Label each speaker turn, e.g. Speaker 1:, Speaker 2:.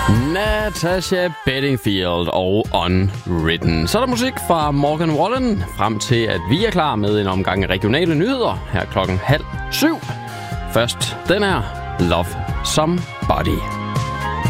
Speaker 1: Natasha Bedingfield og Unwritten. Så er der musik fra Morgan Wallen, frem til at vi er klar med en omgang regionale nyheder her 6:30. Først den her Love Somebody.